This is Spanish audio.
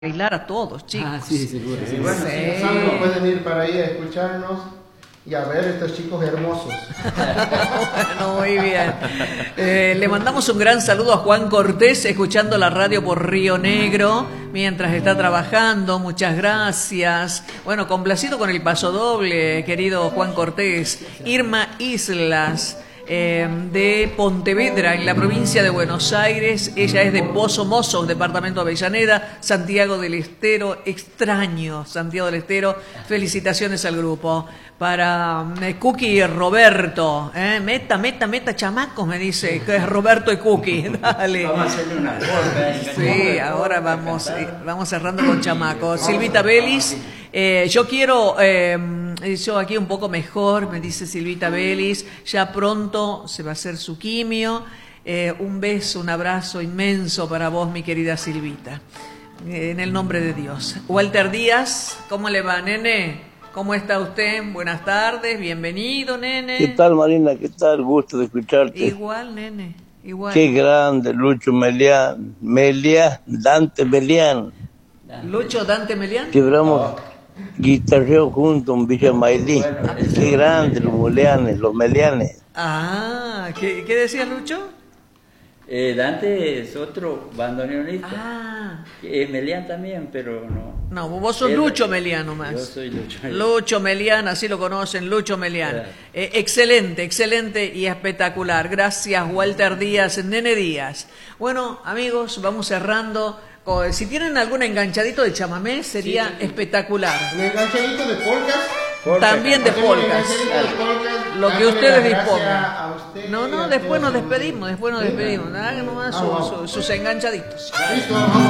bailar a todos, chicos. Ah, sí, seguro. Y bueno, Sí. si no saben, pueden ir para ahí a escucharnos y a ver estos chicos hermosos. Bueno, muy bien. Le mandamos un gran saludo a Juan Cortés, escuchando la radio por Río Negro, mientras está trabajando. Muchas gracias. Bueno, complacido con el paso doble, querido Juan Cortés. Irma Islas, de Pontevedra, en la provincia de Buenos Aires. Ella es de Pozo Mozos, departamento de Avellaneda. Santiago del Estero, extraño Santiago del Estero. Felicitaciones al grupo. Para Cookie y Roberto, meta, chamacos, me dice, que es Roberto y Cookie, dale. Vamos a hacerle una gorra. Sí, ahora vamos cerrando con chamacos. Silvita Belis, yo quiero, yo aquí un poco mejor, me dice Silvita Belis, ya pronto se va a hacer su quimio. Un beso, un abrazo inmenso para vos, mi querida Silvita, en el nombre de Dios. Walter Díaz, ¿cómo le va, nene? ¿Cómo está usted? Buenas tardes, bienvenido, nene. ¿Qué tal, Marina? ¿Qué tal? Gusto de escucharte. Igual, nene, igual. Qué grande, Lucho Melián, Dante Melián. Lucho Dante Melián. Quebramos guitarreo juntos en Villa Mailí. Qué grande, los Melianes. Ah, ¿qué decía Lucho? Dante es otro bandoneonista. Ah. Es Melián también, pero no. No, vos sos Lucho Melián nomás. Yo soy Lucho Melián. Lucho Melián, así lo conocen, Lucho Melián. Claro. Excelente y espectacular. Gracias, Walter Díaz, Nene Díaz. Bueno, amigos, vamos cerrando. Si tienen algún enganchadito de chamamé, sería espectacular. Un enganchadito de polcas. También de polcas. Lo que ustedes dispongan. No, después nos despedimos. Hagan nomás sus enganchaditos. Listo, vamos.